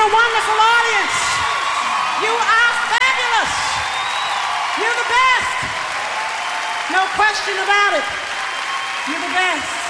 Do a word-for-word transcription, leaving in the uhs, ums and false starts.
a wonderful audience. You are fabulous. You're the best. No question about it. You're the best.